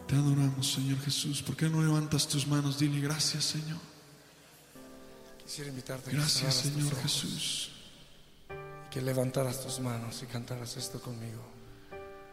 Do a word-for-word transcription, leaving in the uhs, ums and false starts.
Te adoramos, Señor Jesús. ¿Por qué no levantas tus manos? Dile gracias, Señor. Quisiera invitarte a que Gracias, cerraras tus Señor ojos, Jesús. que levantaras tus manos y cantaras esto conmigo.